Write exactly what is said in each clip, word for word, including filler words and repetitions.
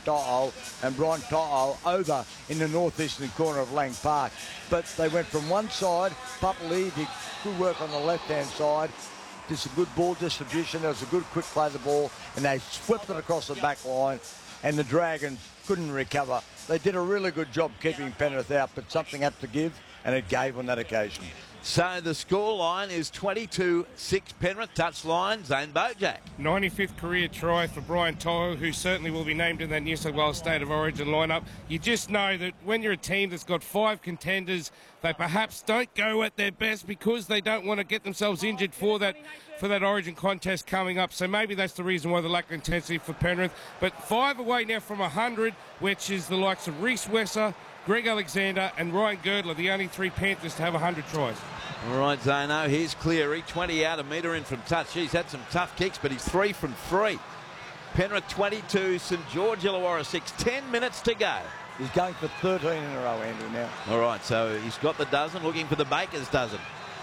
To'o and Brian To'o over in the northeastern corner of Lang Park. But they went from one side, Papali'i did good work on the left-hand side, did some good ball distribution, there was a good quick play of the ball, and they swept it across the back line, and the Dragons couldn't recover. They did a really good job keeping Penrith out, but something had to give, and it gave on that occasion. So the scoreline is twenty-two six Penrith. Touchline, Zane Bojack. ninety-fifth career try for Brian To'o, who certainly will be named in that New South Wales State of Origin lineup. You just know that when you're a team that's got five contenders, they perhaps don't go at their best because they don't want to get themselves injured for that for that Origin contest coming up. So maybe that's the reason why the lack of intensity for Penrith. But five away now from one hundred, which is the likes of Reece Wesser, Greg Alexander and Ryan Girdler, the only three Panthers to have one hundred tries. All right, Zano, here's Cleary, twenty out, a metre in from touch. He's had some tough kicks, but he's three from three. Penrith twenty-two, St George Illawarra six, ten minutes to go. He's going for thirteen in a row, Andrew, now. All right, so he's got the dozen, looking for the Baker's dozen.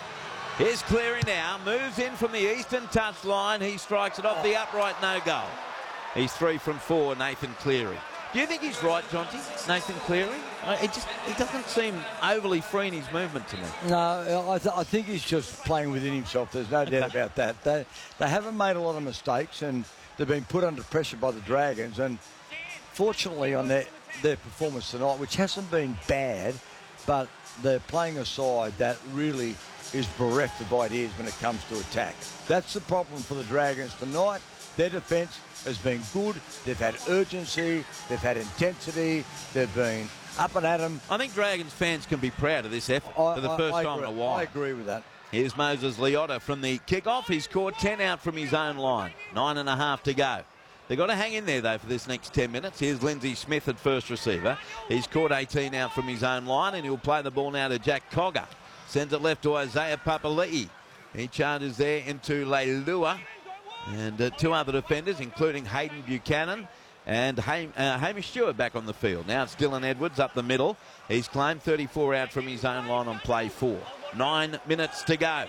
Here's Cleary now, moves in from the eastern touchline. He strikes it off the upright, no goal. He's three from four, Nathan Cleary. Do you think he's right, Jonty, Nathan Cleary? Uh, it just he doesn't seem overly free in his movement to me. No, I, th I think he's just playing within himself. There's no doubt about that. They, they haven't made a lot of mistakes, and they've been put under pressure by the Dragons. And fortunately on their, their performance tonight, which hasn't been bad, but they're playing a side that really is bereft of ideas when it comes to attack. That's the problem for the Dragons tonight. Their defence has been good. They've had urgency. They've had intensity. They've been up and at them. I think Dragons fans can be proud of this effort I, for the I, first I time agree. in a while. I agree with that. Here's Moses Leota from the kick-off. He's scored ten out from his own line. Nine and a half to go. They've got to hang in there, though, for this next ten minutes. Here's Lindsay Smith at first receiver. He's scored eighteen out from his own line, and he'll play the ball now to Jack Cogger. Sends it left to Isaiah Papali'i. He charges there into Leilua. And uh, two other defenders, including Hayden Buchanan and Ham uh, Hamish Stewart back on the field. Now it's Dylan Edwards up the middle. He's claimed thirty-four out from his own line on play four. Nine minutes to go.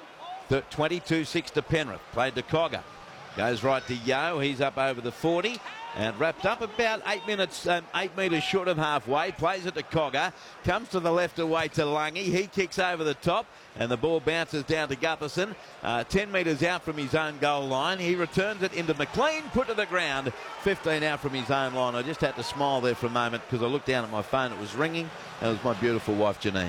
twenty-two six to Penrith. Played to Cogger. Goes right to Yeo. He's up over the forty. And wrapped up about eight minutes, um, eight metres short of halfway. Plays it to Cogger. Comes to the left away to Lungy. He kicks over the top. And the ball bounces down to Gutherson. Uh, ten metres out from his own goal line. He returns it into McLean. Put to the ground. fifteen out from his own line. I just had to smile there for a moment because I looked down at my phone. It was ringing. And it was my beautiful wife, Janine.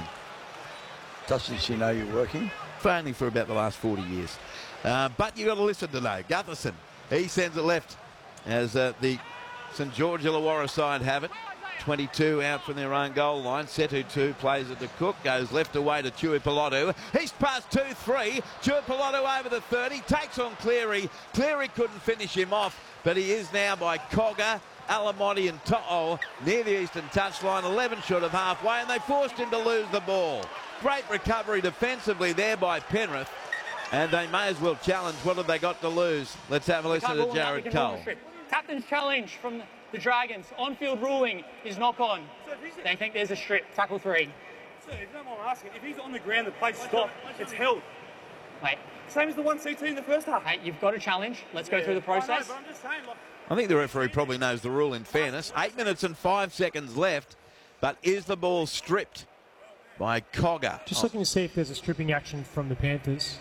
Doesn't she know you're working? For only for about the last forty years. Uh, but you've got to listen to know. Gutherson. He sends it left. As uh, the St George Illawarra side have it. twenty-two out from their own goal line. Setu two plays it to Cook. Goes left away to Tuipulotu. He's past two three. Tuipulotu over the thirty. Takes on Cleary. Cleary couldn't finish him off, but he is now by Cogger, Alamotti and To'o near the eastern touchline. eleven short of halfway, and they forced him to lose the ball. Great recovery defensively there by Penrith. And they may as well challenge. What have they got to lose? Let's have a listen to Jared Cole. Captain's challenge from the Dragons. On-field ruling is knock on. They think there's a strip. Tackle three. Sir, if you don't mind asking, if he's on the ground, the play stop, it's held. Mate. Same as the one C T in the first half. Mate, you've got a challenge. Let's go through the process. I know, but I'm just saying, like... I think the referee probably knows the rule in fairness. Eight minutes and five seconds left. But is the ball stripped by Cogger? Just looking to see if there's a stripping action from the Panthers.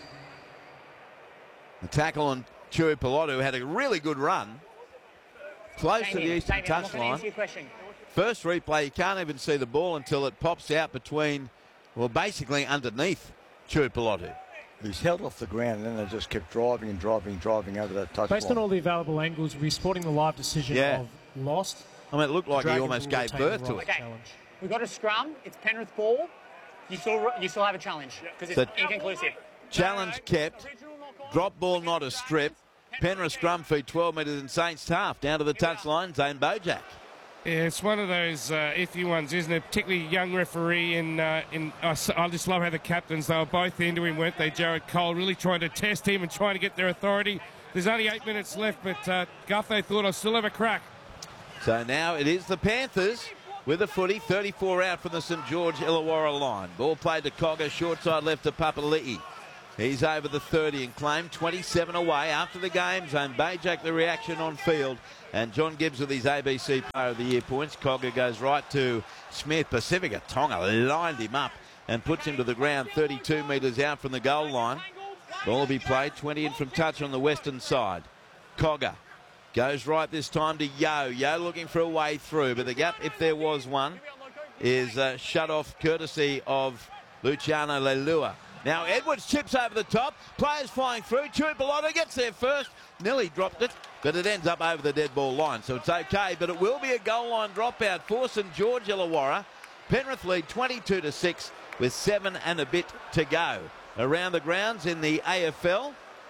The tackle on Tuipulotu had a really good run. Close Damien, to the eastern Damien, touchline. First replay, you can't even see the ball until it pops out between, well, basically underneath Tuipulotu. He's held off the ground, and then they just kept driving and driving and driving over that touchline. Based on all the available angles, we're sporting the live decision Yeah. of lost. I mean, it looked like he Dragons almost will gave retain birth the to right it. Okay, challenge. we've got a scrum. It's Penrith ball. You still, you still have a challenge because it's So- inconclusive. Challenge kept. Drop ball, not a strip. Penrith scrum feed twelve metres in Saints half. Down to the touchline, Zane Bojack. Yeah, it's one of those uh, iffy ones, isn't it? Particularly young referee, and uh, in, I, s- I just love how the captains, they were both into him, weren't they? Jared Cole really trying to test him and trying to get their authority. There's only eight minutes left, but uh, Gutho thought, I still have a crack. So now it is the Panthers with a footy, thirty-four out from the St George Illawarra line. Ball played to Cogger, short side left to Papali'i. He's over the thirty and claimed twenty-seven away after the game zone. Bajak the reaction on field. And John Gibbs with his A B C Player of the Year points. Cogger goes right to Smith. Pacifica Tonga lined him up and puts him to the ground thirty-two metres out from the goal line. Ball will be played twenty in from touch on the western side. Cogger goes right this time to Yo. Yo looking for a way through, but the gap, if there was one, is uh, shut off courtesy of Luciano Leilua. Now Edwards chips over the top. Players flying through. Tuipulotu gets there first. Nearly dropped it, but it ends up over the dead ball line, so it's okay. But it will be a goal line dropout for St George Illawarra. Penrith lead twenty-two to six with seven and a bit to go. Around the grounds in the A F L,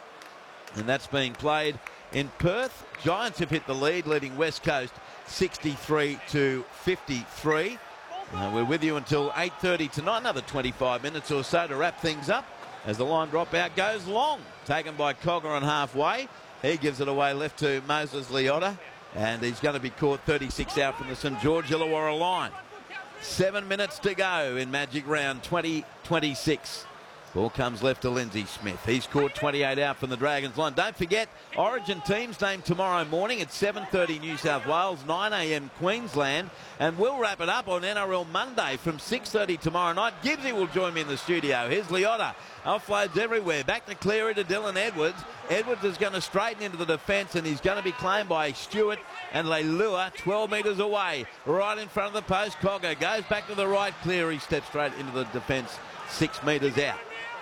and that's being played in Perth. Giants have hit the lead, leading West Coast sixty-three to fifty-three. Uh, we're with you until eight thirty tonight, another twenty-five minutes or so to wrap things up as the line dropout goes long. Taken by Cogger on halfway. He gives it away left to Moses Leota, and he's going to be caught thirty-six out from the St George Illawarra line. Seven minutes to go in Magic Round twenty twenty-six. Ball comes left to Lindsay Smith. He's caught twenty-eight out from the Dragons line. Don't forget, Origin teams named tomorrow morning at seven thirty New South Wales, nine a m Queensland. And we'll wrap it up on N R L Monday from six thirty tomorrow night. Gibbsy will join me in the studio. Here's Leota. Offloads everywhere. Back to Cleary to Dylan Edwards. Edwards is going to straighten into the defence, and he's going to be claimed by Stewart and Leilua twelve metres away. Right in front of the post. Cogger goes back to the right. Cleary steps straight into the defence, six metres out.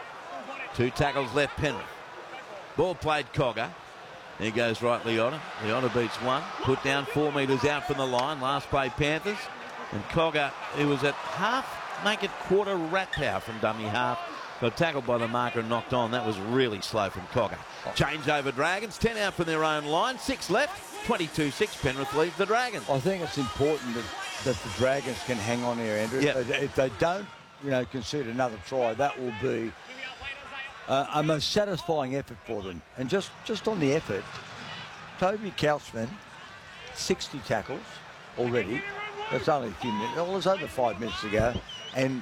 Two tackles left, Penrith. Ball played Cogger. There goes right, Leota. Leota beats one. Put down four metres out from the line. Last play, Panthers. And Cogger, who was at half, make it quarter rat power from dummy half. Got tackled by the marker and knocked on. That was really slow from Cogger. Change over Dragons. ten out from their own line. Six left. twenty-two six. Penrith leads the Dragons. I think it's important that, that the Dragons can hang on here, Andrew. Yep. If, they, if they don't, you know, concede another try, that will be Uh, a most satisfying effort for them. And just, just on the effort, Toby Couchman, sixty tackles already. That's only a few minutes. Well, it was over five minutes ago. And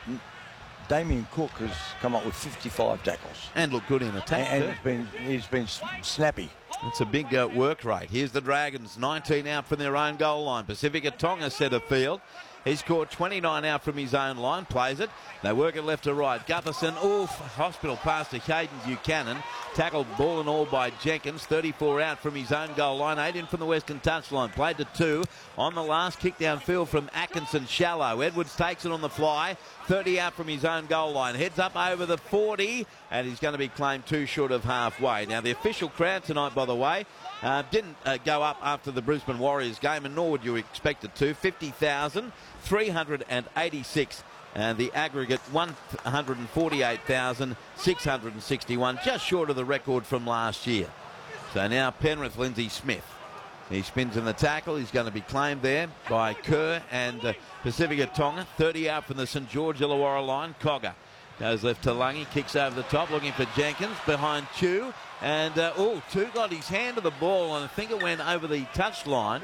Damien Cook has come up with fifty-five tackles. And look good in attack. And, and he's been, he's been snappy. It's a big uh, work rate. Here's the Dragons, nineteen out from their own goal line. Pacifica Tonga centre field. He's caught twenty-nine out from his own line, plays it. They work it left to right. Gutherson, oof, hospital pass to Caden Buchanan. Tackled ball and all by Jenkins. thirty-four out from his own goal line. eight in from the western touchline. Played to two. On the last kick downfield from Atkinson, shallow. Edwards takes it on the fly. thirty out from his own goal line. Heads up over the forty, and he's going to be claimed two short of halfway. Now, the official crowd tonight, by the way, uh, didn't uh, go up after the Brisbane Warriors game, and nor would you expect it to. fifty thousand three hundred eighty-six. And the aggregate one hundred forty-eight thousand six hundred sixty-one, just short of the record from last year. So now Penrith, Lindsay Smith. He spins in the tackle. He's going to be claimed there by Kerr and uh, Pacifica Tonga. thirty out from the St George Illawarra line. Cogger goes left to Lungy, kicks over the top, looking for Jenkins behind Chew. And, uh, oh, Chew got his hand to the ball, and I think it went over the touch line.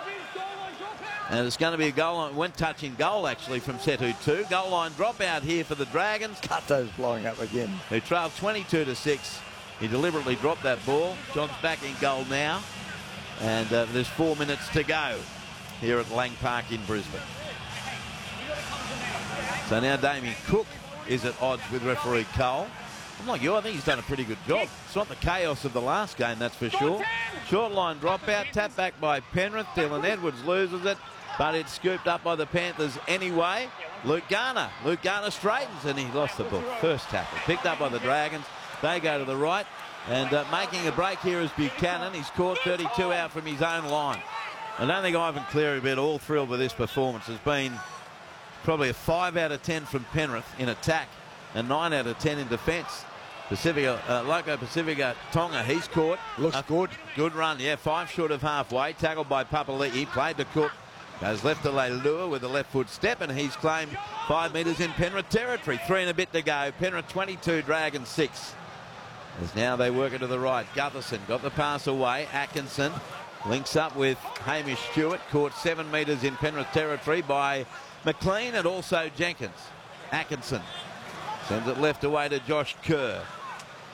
And it's going to be a goal line, went touching goal actually from Setu two. Goal line dropout here for the Dragons. Cutto's blowing up again. Who trailed twenty-two to six. He deliberately dropped that ball. John's back in goal now. And uh, there's four minutes to go here at Lang Park in Brisbane. So now Damien Cook is at odds with referee Cole. I'm like you, I think he's done a pretty good job. It's not the chaos of the last game, that's for sure. Short line dropout, tap back by Penrith. Dylan Edwards loses it, but it's scooped up by the Panthers anyway. Luke Garner. Luke Garner straightens, and he lost the ball. First tackle. Picked up by the Dragons. They go to the right. And uh, making a break here is Buchanan. He's caught thirty-two out from his own line. I don't think Ivan Cleary will be at all thrilled with this performance. It's been probably a five out of ten from Penrith in attack and nine out of ten in defence. Pacifica, uh, Loco Pacifica Tonga, he's caught. Looks a good. Good run, yeah, five short of halfway. Tackled by Papali'i, played to Cook. Goes left to Leilua with a left foot step, and he's claimed five metres in Penrith territory. Three and a bit to go. Penrith twenty-two, Dragons six. As now they work it to the right. Gutherson got the pass away. Atkinson links up with Hamish Stewart. Caught seven metres in Penrith territory by McLean and also Jenkins. Atkinson sends it left away to Josh Kerr.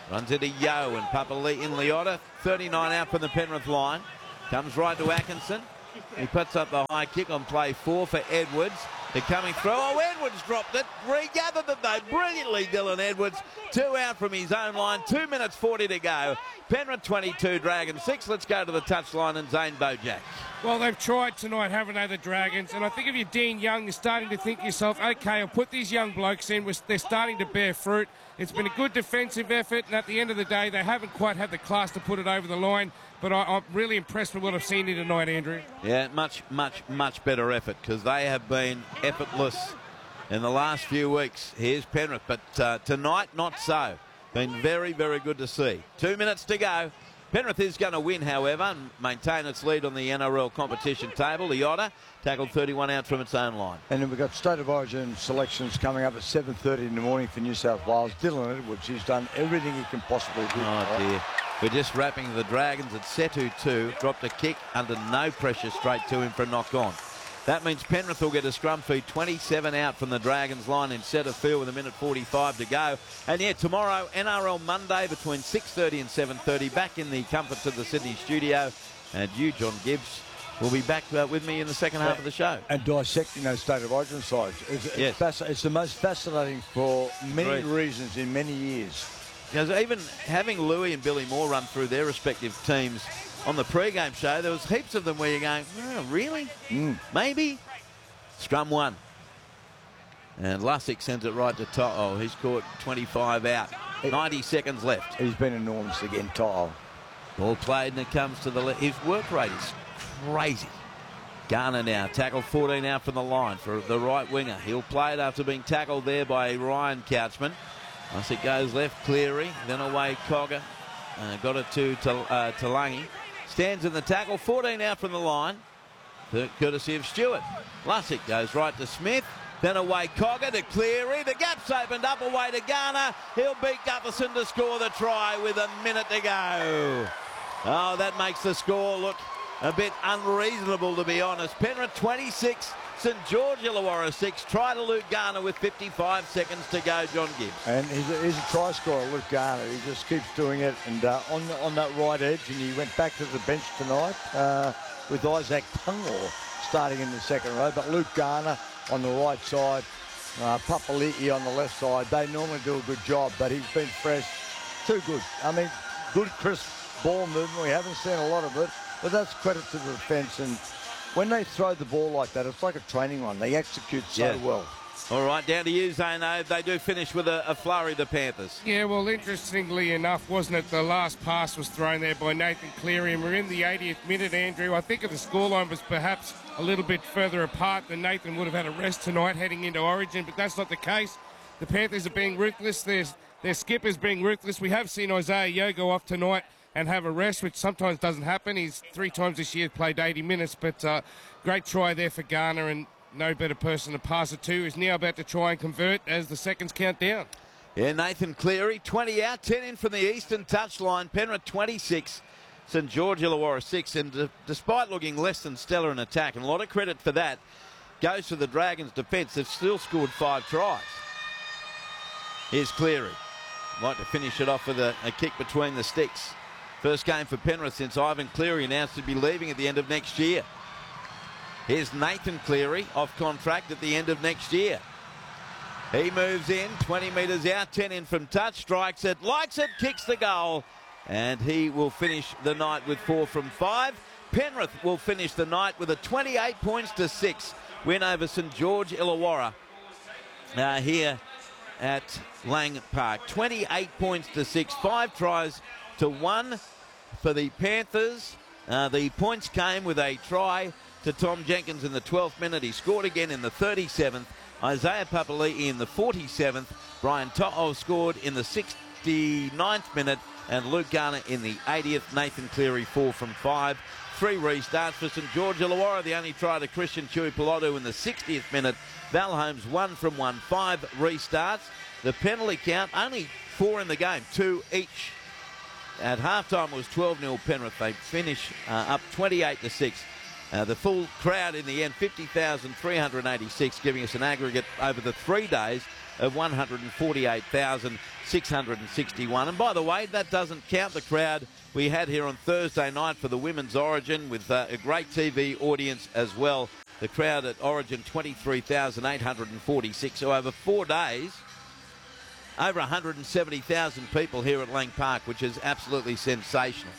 Runs into Yo and Papali in Leota. thirty-nine out from the Penrith line. Comes right to Atkinson. He puts up the high kick on play four for Edwards. They're coming through. Oh, Edwards dropped it. Regathered it though brilliantly, Dylan Edwards. Two out from his own line. Two minutes forty to go. Penrith twenty-two, Dragons six. Let's go to the touchline and Zane Bojack. Well, they've tried tonight, haven't they, the Dragons? And I think if you're Dean Young, you're starting to think to yourself, OK, I'll put these young blokes in. They're starting to bear fruit. It's been a good defensive effort, and at the end of the day, they haven't quite had the class to put it over the line. But I, I'm really impressed with what I've seen here tonight, Andrew. Yeah, much, much, much better effort because they have been effortless in the last few weeks. Here's Penrith, but uh, tonight, not so. Been very, very good to see. Two minutes to go. Penrith is going to win, however, and maintain its lead on the N R L competition table. Leota tackled thirty-one out from its own line. And then we've got State of Origin selections coming up at seven thirty in the morning for New South Wales. Dylan Edwards, he's done everything he can possibly do. Oh, dear. We're just wrapping the Dragons at Setu two. Dropped a kick under no pressure straight to him for a knock on. That means Penrith will get a scrum feed. twenty-seven out from the Dragons line in centre field with a minute forty-five to go. And yeah, tomorrow, N R L Monday between six thirty and seven thirty. Back in the comforts of the Sydney studio. And you, John Gibbs, will be back uh, with me in the second half of the show. And dissecting those State of Origin sides. It's, it's, Yes. fasc- it's the most fascinating for many Right. reasons in many years. Because even having Louis and Billy Moore run through their respective teams on the pre-game show, there was heaps of them where you're going, oh, really? Mm. Maybe? Scrum one. And Lussick sends it right to Toto. Oh, he's caught twenty-five out. ninety seconds left. He's been enormous again, Toto. Ball played and it comes to the left. His work rate is crazy. Garner now, tackled fourteen out from the line for the right winger. He'll play it after being tackled there by Ryan Couchman. Once it goes left, Cleary, then away Cogger. Uh, got it to Tal- uh, Talangi. Stands in the tackle, fourteen out from the line, courtesy of Stewart. Lussick goes right to Smith, then away Cogger to Cleary. The gap's opened up away to Garner. He'll beat Gutherson to score the try with a minute to go. Oh, that makes the score look a bit unreasonable, to be honest. Penrith twenty-six, St George Illawarra six. Try to Luke Garner with fifty-five seconds to go, John Gibbs. And he's a, he's a try scorer, Luke Garner. He just keeps doing it. And uh, on on that right edge, and he went back to the bench tonight uh, with Isaac Tungor starting in the second row. But Luke Garner on the right side, uh, Papali'i on the left side. They normally do a good job, but he's been fresh. Too good. I mean, good crisp ball movement. We haven't seen a lot of it, but that's credit to the defence. And when they throw the ball like that, it's like a training run. They execute so Yeah. well. All right, down to you, Zano. They do finish with a, a flurry, the Panthers. Yeah, well, interestingly enough, wasn't it, the last pass was thrown there by Nathan Cleary, and we're in the eightieth minute, Andrew. I think if the scoreline was perhaps a little bit further apart, then Nathan would have had a rest tonight heading into Origin, but that's not the case. The Panthers are being ruthless. Their, their skipper's being ruthless. We have seen Isaiah Yo go off tonight and have a rest, which sometimes doesn't happen. He's three times this year played eighty minutes, but uh, great try there for Garner, and no better person to pass it to. He's now about to try and convert as the seconds count down. Yeah, Nathan Cleary, twenty out, ten in from the eastern touchline. Penrith twenty-six, St George Illawarra six. And d- despite looking less than stellar in attack, and a lot of credit for that goes to the Dragons' defence, they've still scored five tries. Here's Cleary. Like to finish it off with a, a kick between the sticks. First game for Penrith since Ivan Cleary announced to be leaving at the end of next year. Here's Nathan Cleary off contract at the end of next year. He moves in, twenty metres out, ten in from touch, strikes it, likes it, kicks the goal, and he will finish the night with four from five. Penrith will finish the night with a twenty-eight points to six win over St George Illawarra uh, here at Lang Park. twenty-eight points to six, five tries to one for the Panthers. Uh, the points came with a try to Tom Jenkins in the twelfth minute. He scored again in the thirty-seventh. Isaiah Papali'i in the forty-seventh. Brian To'o scored in the sixty-ninth minute. And Luke Garner in the eightieth. Nathan Cleary four from five. Three restarts for St George Illawarra. The only try to Christian Tuipulotu in the sixtieth minute. Val Holmes one from one. Five restarts. The penalty count, only four in the game. Two each. At halftime it was twelve nil Penrith. They finish uh, up twenty-eight to six. Uh, the full crowd in the end, fifty thousand three hundred eighty-six, giving us an aggregate over the three days of one hundred forty-eight thousand six hundred sixty-one. And by the way, that doesn't count the crowd we had here on Thursday night for the Women's Origin with uh, a great T V audience as well. The crowd at Origin, twenty-three thousand eight hundred forty-six. So over four days, over one hundred seventy thousand people here at Lang Park, which is absolutely sensational.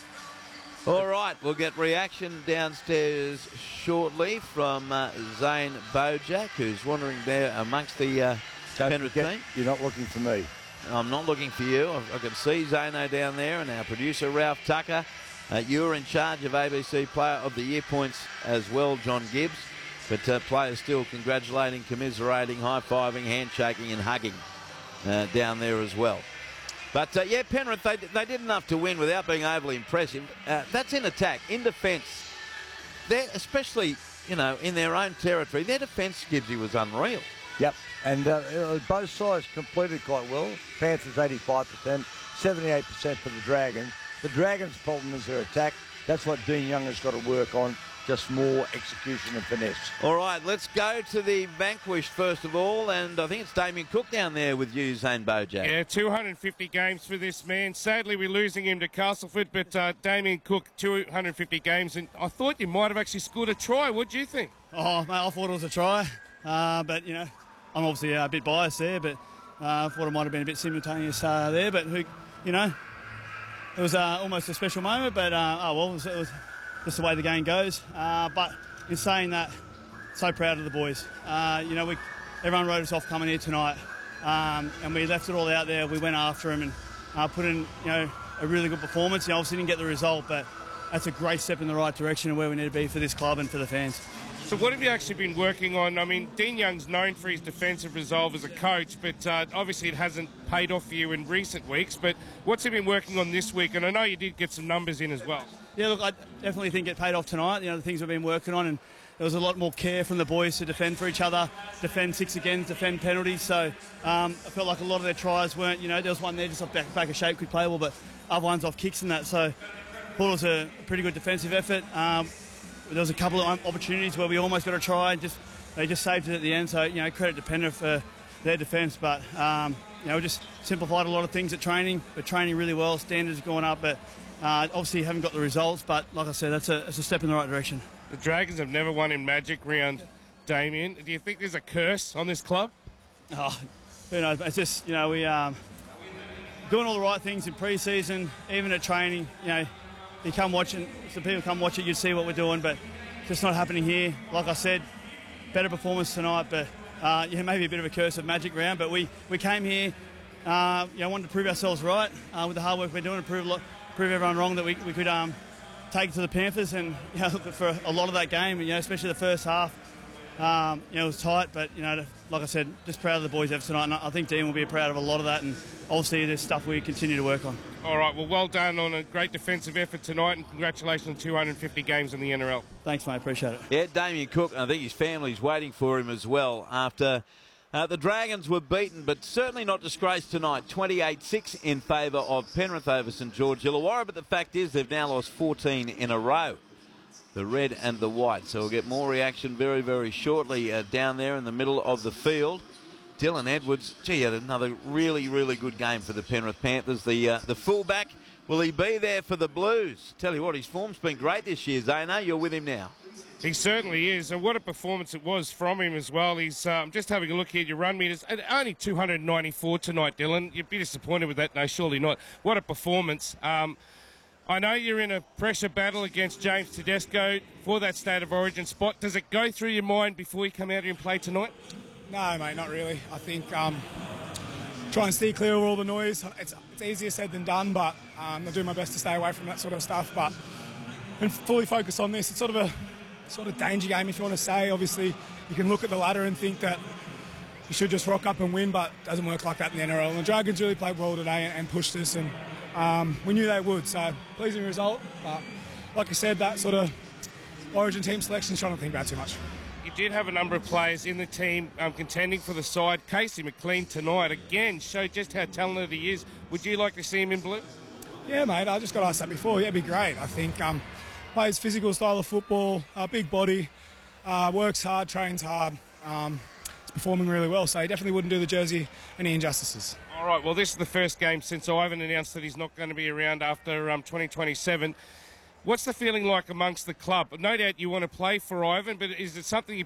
All right, we'll get reaction downstairs shortly from uh, Zane Bojack, who's wandering there amongst the uh, Penrith team. You're not looking for me. I'm not looking for you. I, I can see Zano down there and our producer, Ralph Tucker. Uh, you're in charge of A B C Player of the Year points as well, John Gibbs. But uh, players still congratulating, commiserating, high-fiving, handshaking and hugging uh, down there as well. But, uh, yeah, Penrith, they, they did enough to win without being overly impressive. Uh, that's in attack. In defence, they're especially, you know, in their own territory, their defence, Gibbsy, was unreal. Yep, and uh, both sides completed quite well. Panthers eighty-five percent, seventy-eight percent for the Dragons. The Dragons' problem is their attack. That's what Dean Young has got to work on. Just more execution and finesse. All right, let's go to the vanquished first of all, and I think it's Damien Cook down there with you, Zane Bojack. Yeah, two hundred fifty games for this man. Sadly, we're losing him to Castleford, but uh, Damien Cook, two hundred fifty games, and I thought you might have actually scored a try. What do you think? Oh, mate, I thought it was a try, uh, but, you know, I'm obviously uh, a bit biased there, but uh, I thought it might have been a bit simultaneous uh, there, but, who, you know, it was uh, almost a special moment, but, uh, oh, well, it was... It was just the way the game goes. Uh, but in saying that, so proud of the boys. Uh, you know, we everyone wrote us off coming here tonight, um, and we left it all out there. We went after them and uh, put in, you know, a really good performance. You know, obviously didn't get the result, but that's a great step in the right direction of where we need to be for this club and for the fans. So what have you actually been working on? I mean, Dean Young's known for his defensive resolve as a coach, but uh, obviously it hasn't paid off for you in recent weeks. But what's he been working on this week? And I know you did get some numbers in as well. Yeah, look, I definitely think it paid off tonight. You know, the things we've been working on, and there was a lot more care from the boys to defend for each other, defend six again, defend penalties. So um, I felt like a lot of their tries weren't, you know, there was one there just off back, back of shape, quick play ball, but other ones off kicks and that. So I thought it was a pretty good defensive effort. Um, there was a couple of opportunities where we almost got a try, and just they just saved it at the end. So, you know, credit to Penrith for their defence, but um, you know, we just simplified a lot of things at training. We're training really well, standards have gone up, but uh, obviously haven't got the results. But like I said, that's a, that's a step in the right direction. The Dragons have never won in Magic Round, Damien. Do you think there's a curse on this club? Oh, who knows? It's just, you know, we um, doing all the right things in pre-season, even at training. You know, you come watching, so people come watch it, you see what we're doing, but it's just not happening here. Like I said, better performance tonight, but uh, yeah, maybe a bit of a curse of Magic Round. But we, we came here, uh, you know, wanted to prove ourselves right uh, with the hard work we're doing, to prove a lot, prove everyone wrong that we, we could um, take it to the Panthers. And you know, for a lot of that game, you know, especially the first half, um, you know, it was tight. But you know, like I said, just proud of the boys tonight. And I think Dean will be proud of a lot of that. And obviously, there's stuff we continue to work on. All right, well, well done on a great defensive effort tonight, and congratulations on two hundred fifty games in the N R L. Thanks, mate. Appreciate it. Yeah, Damien Cook, I think his family's waiting for him as well after uh, the Dragons were beaten, but certainly not disgraced tonight. twenty-eight six in favour of Penrith over St George Illawarra, but the fact is they've now lost fourteen in a row, the red and the white. So we'll get more reaction very, very shortly uh, down there in the middle of the field. Dylan Edwards, gee, had another really, really good game for the Penrith Panthers. The uh, the fullback, will he be there for the Blues? Tell you what, his form's been great this year, Zayna. You're with him now. He certainly is, and what a performance it was from him as well. He's um, just having a look here at your run meters. Only two hundred ninety-four tonight, Dylan. You'd be disappointed with that. No, surely not. What a performance. Um, I know you're in a pressure battle against James Tedesco for that State of Origin spot. Does it go through your mind before you come out here and play tonight? No, mate, not really. I think um, try and steer clear of all the noise. It's, it's easier said than done, but um, I'll do my best to stay away from that sort of stuff. But and fully focus on this. It's sort of a sort of danger game, if you want to say. Obviously, you can look at the ladder and think that you should just rock up and win, but it doesn't work like that in the N R L. And the Dragons really played well today and, and pushed us, and um, we knew they would. So, pleasing result. But like I said, that sort of Origin team selection is trying to think about too much. You did have a number of players in the team um, contending for the side. Casey McLean tonight, again, showed just how talented he is. Would you like to see him in blue? Yeah, mate, I just got asked that before. Yeah, it'd be great. I think um, plays physical style of football, uh, big body, uh, works hard, trains hard. Um, he's performing really well, so he definitely wouldn't do the jersey any injustices. All right, well, this is the first game since Ivan announced that he's not going to be around after um, twenty twenty-seven. What's the feeling like amongst the club? No doubt you want to play for Ivan, but is it something you